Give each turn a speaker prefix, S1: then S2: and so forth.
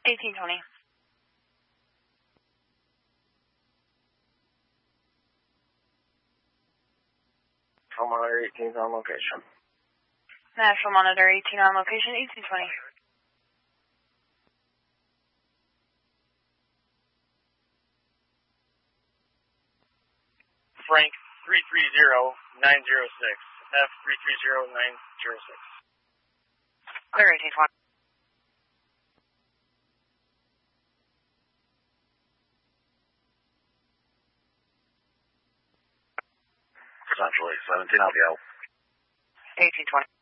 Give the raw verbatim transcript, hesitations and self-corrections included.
S1: eighteen twenty.
S2: Monitor eighteen on location.
S1: National Monitor eighteen on location, eighteen twenty.
S2: Frank three three zero nine zero six. F three three zero nine zero six.
S1: Clear eighteen twenty.
S2: Essentially, seventeen L P L.
S1: eighteen twenty.